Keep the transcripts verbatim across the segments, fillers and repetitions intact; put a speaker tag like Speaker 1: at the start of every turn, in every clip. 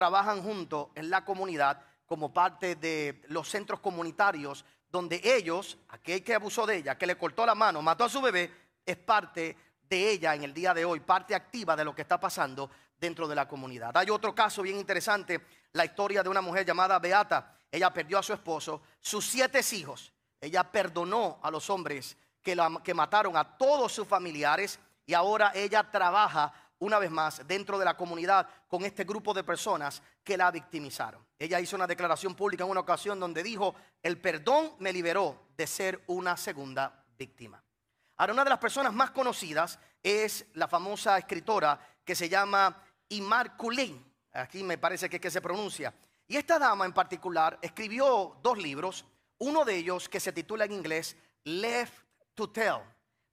Speaker 1: trabajan juntos en la comunidad como parte de los centros comunitarios, donde ellos, aquel que abusó de ella, que le cortó la mano, mató a su bebé, es parte de ella en el día de hoy, parte activa de lo que está pasando dentro de la comunidad. Hay otro caso bien interesante, la historia de una mujer llamada Beata. Ella perdió a su esposo, sus siete hijos. Ella perdonó a los hombres que, la, que mataron a todos sus familiares, y ahora ella trabaja una vez más dentro de la comunidad con este grupo de personas que la victimizaron. Ella hizo una declaración pública en una ocasión donde dijo: el perdón me liberó de ser una segunda víctima. Ahora, una de las personas más conocidas es la famosa escritora que se llama Immaculée. Aquí me parece que es que se pronuncia. Y esta dama en particular escribió dos libros. Uno de ellos que se titula en inglés Left to Tell,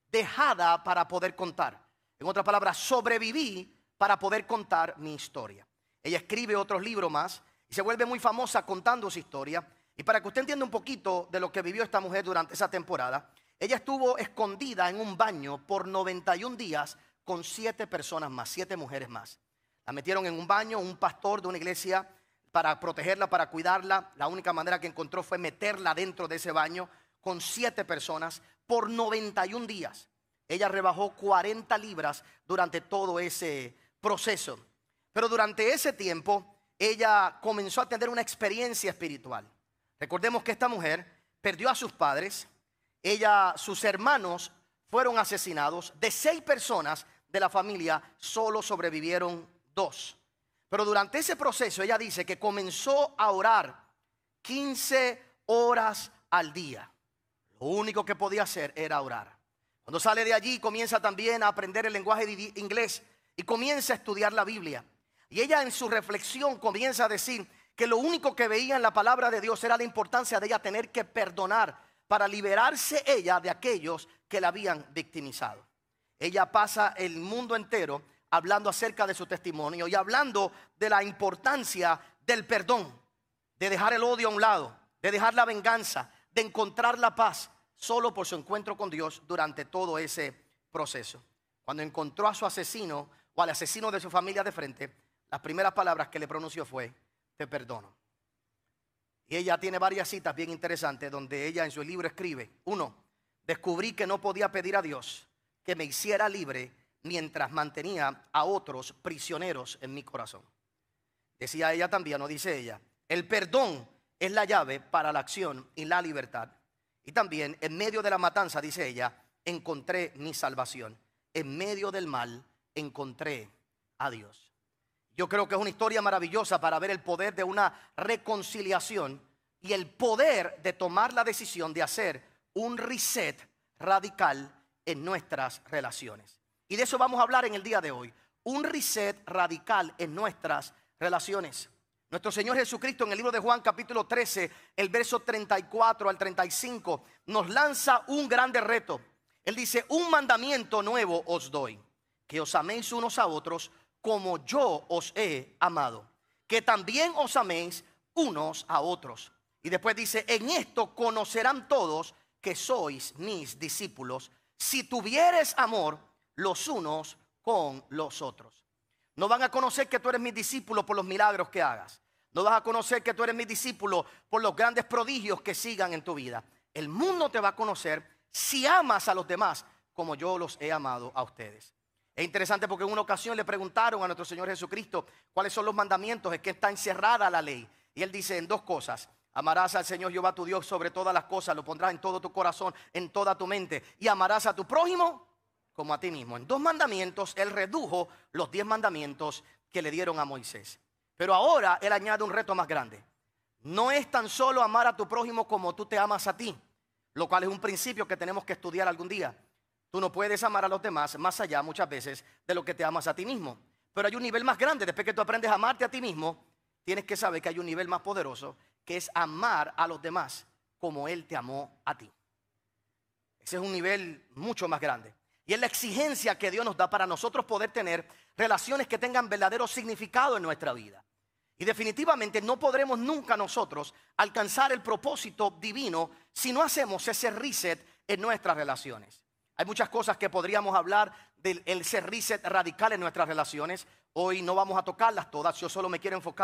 Speaker 1: dejada para poder contar. En otras palabras, sobreviví para poder contar mi historia. Ella escribe otros libros más y se vuelve muy famosa contando su historia. Y para que usted entienda un poquito de lo que vivió esta mujer durante esa temporada, ella estuvo escondida en un baño por noventa y un días con siete personas más, siete mujeres más. La metieron en un baño, un pastor de una iglesia, para protegerla, para cuidarla. La única manera que encontró fue meterla dentro de ese baño con siete personas por noventa y un días. Ella rebajó cuarenta libras durante todo ese proceso. Pero durante ese tiempo, ella comenzó a tener una experiencia espiritual. Recordemos que esta mujer perdió a sus padres. Ella, sus hermanos fueron asesinados. De seis personas de la familia, solo sobrevivieron dos. Pero durante ese proceso, ella dice que comenzó a orar quince horas al día. Lo único que podía hacer era orar. Cuando sale de allí, comienza también a aprender el lenguaje de inglés y comienza a estudiar la Biblia. Y ella en su reflexión comienza a decir que lo único que veía en la palabra de Dios era la importancia de ella tener que perdonar para liberarse ella de aquellos que la habían victimizado. Ella pasa el mundo entero hablando acerca de su testimonio y hablando de la importancia del perdón, de dejar el odio a un lado, de dejar la venganza, de encontrar la paz, solo por su encuentro con Dios durante todo ese proceso. Cuando encontró a su asesino o al asesino de su familia de frente, las primeras palabras que le pronunció fue: te perdono. Y ella tiene varias citas bien interesantes donde ella en su libro escribe: uno, descubrí que no podía pedir a Dios que me hiciera libre mientras mantenía a otros prisioneros en mi corazón. Decía ella también, no dice ella, el perdón es la llave para la acción y la libertad. Y también en medio de la matanza, dice ella, encontré mi salvación. En medio del mal encontré a Dios. Yo creo que es una historia maravillosa para ver el poder de una reconciliación y el poder de tomar la decisión de hacer un reset radical en nuestras relaciones. Y de eso vamos a hablar en el día de hoy. Un reset radical en nuestras relaciones. Nuestro Señor Jesucristo en el libro de Juan capítulo trece, el verso treinta y cuatro al treinta y cinco, nos lanza un grande reto. Él dice: un mandamiento nuevo os doy, que os améis unos a otros como yo os he amado, que también os améis unos a otros. Y después dice: en esto conocerán todos que sois mis discípulos, si tuvieres amor los unos con los otros. No van a conocer que tú eres mi discípulo por los milagros que hagas. No vas a conocer que tú eres mi discípulo por los grandes prodigios que sigan en tu vida. El mundo te va a conocer si amas a los demás como yo los he amado a ustedes. Es interesante porque en una ocasión le preguntaron a nuestro Señor Jesucristo cuáles son los mandamientos, es que está encerrada la ley. Y Él dice en dos cosas: amarás al Señor Jehová tu Dios sobre todas las cosas, lo pondrás en todo tu corazón, en toda tu mente, y amarás a tu prójimo como a ti mismo. En dos mandamientos Él redujo los diez mandamientos que le dieron a Moisés. Pero ahora Él añade un reto más grande. No es tan solo amar a tu prójimo como tú te amas a ti, lo cual es un principio que tenemos que estudiar algún día. Tú no puedes amar a los demás más allá muchas veces de lo que te amas a ti mismo. Pero hay un nivel más grande. Después que tú aprendes a amarte a ti mismo, tienes que saber que hay un nivel más poderoso, que es amar a los demás como Él te amó a ti. Ese es un nivel mucho más grande. Y es la exigencia que Dios nos da para nosotros poder tener relaciones que tengan verdadero significado en nuestra vida. Y definitivamente no podremos nunca nosotros alcanzar el propósito divino si no hacemos ese reset en nuestras relaciones. Hay muchas cosas que podríamos hablar del ese reset radical en nuestras relaciones. Hoy no vamos a tocarlas todas, yo solo me quiero enfocar